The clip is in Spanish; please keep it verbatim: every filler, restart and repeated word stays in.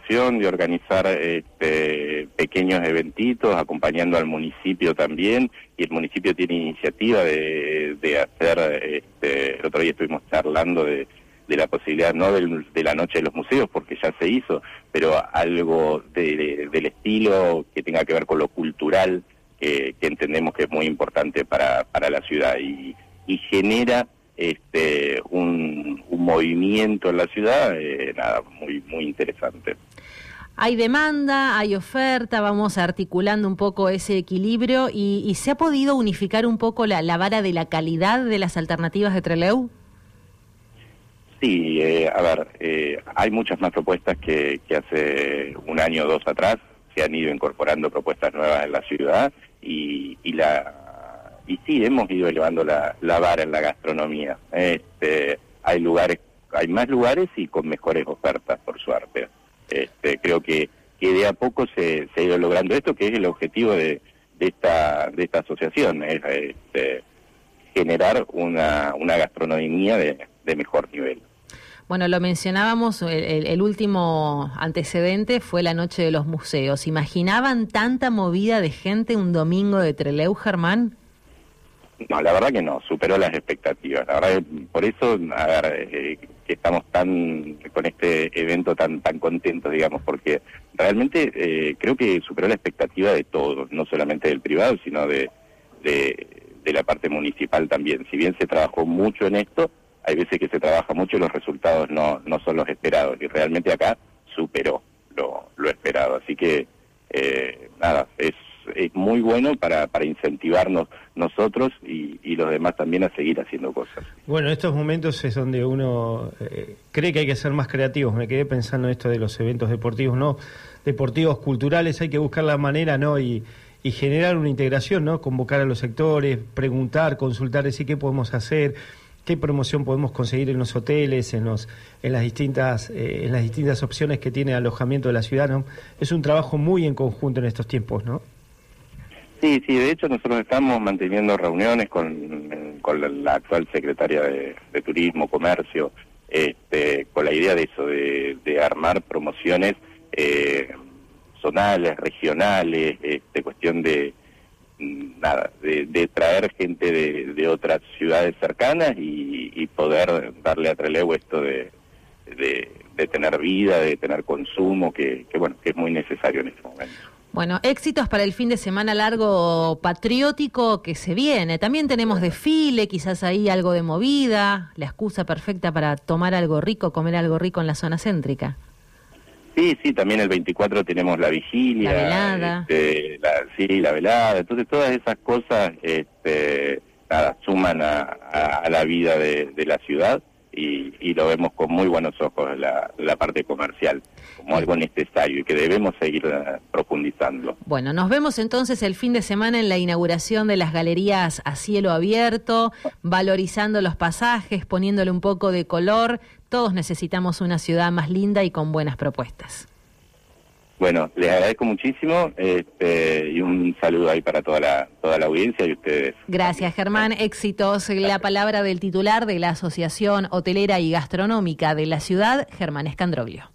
opción de organizar este, pequeños eventitos, acompañando al municipio también, y el municipio tiene iniciativa de, de hacer, este, el otro día estuvimos charlando de, de la posibilidad, no del, de la noche de los museos, porque ya se hizo, pero algo de, de, del estilo que tenga que ver con lo cultural, que, que entendemos que es muy importante para, para la ciudad, y, y genera este un, un movimiento en la ciudad, eh, nada, muy muy interesante. Hay demanda, hay oferta, vamos articulando un poco ese equilibrio y, y ¿se ha podido unificar un poco la, la vara de la calidad de las alternativas de Trelew? Sí, eh, a ver, eh, hay muchas más propuestas que, que hace un año o dos atrás. Se han ido incorporando propuestas nuevas en la ciudad y, y la y sí, hemos ido elevando la, la vara en la gastronomía. Este, hay lugares, hay más lugares y con mejores ofertas, por suerte. Este, creo que, que de a poco se, se ha ido logrando esto, que es el objetivo de, de esta de esta asociación, es este, generar una, una gastronomía de, de mejor nivel. Bueno, lo mencionábamos, el, el, el último antecedente fue la Noche de los Museos. ¿Imaginaban tanta movida de gente un domingo de Trelew, Germán? No, la verdad que no, superó las expectativas. La verdad que por eso, a ver, eh, que estamos tan con este evento tan tan contentos, digamos, porque realmente eh, creo que superó la expectativa de todos, no solamente del privado, sino de, de, de la parte municipal también. Si bien se trabajó mucho en esto, hay veces que se trabaja mucho y los resultados no, no son los esperados, y realmente acá superó lo, lo esperado. Así que, eh, nada, es es muy bueno para, para incentivarnos nosotros y, y los demás también a seguir haciendo cosas. Bueno, en estos momentos es donde uno eh, cree que hay que ser más creativos. Me quedé pensando en esto de los eventos deportivos, ¿no? Deportivos, culturales, hay que buscar la manera, ¿no? Y, y generar una integración, ¿no? Convocar a los sectores, preguntar, consultar, decir qué podemos hacer, qué promoción podemos conseguir en los hoteles, en los en las distintas eh, en las distintas opciones que tiene alojamiento de la ciudad, ¿no? Es un trabajo muy en conjunto en estos tiempos, ¿no? Sí, sí, de hecho nosotros estamos manteniendo reuniones con, con la, la actual secretaria de, de Turismo, Comercio, este, con la idea de eso, de, de armar promociones eh, zonales, regionales, este, cuestión de nada, de, de traer gente de, de otras ciudades cercanas y, y poder darle a Trelew esto de, de, de tener vida, de tener consumo, que, que bueno, que es muy necesario en este momento. Bueno, éxitos para el fin de semana largo patriótico que se viene. También tenemos desfile, quizás ahí algo de movida, la excusa perfecta para tomar algo rico, comer algo rico en la zona céntrica. Sí, sí, también el veinticuatro tenemos la vigilia. La velada. Este, la, sí, la velada. Entonces todas esas cosas este, nada, suman a, a, a la vida de, de la ciudad. Y, y lo vemos con muy buenos ojos la, la parte comercial, como algo necesario y que debemos seguir uh, profundizando. Bueno, nos vemos entonces el fin de semana en la inauguración de las galerías a cielo abierto, valorizando los pasajes, poniéndole un poco de color. Todos necesitamos una ciudad más linda y con buenas propuestas. Bueno, les agradezco muchísimo este, y un saludo ahí para toda la toda la audiencia y ustedes. Gracias, Germán. Éxitos. La palabra del titular de la Asociación Hotelera y Gastronómica de la ciudad, Germán Escandroglio.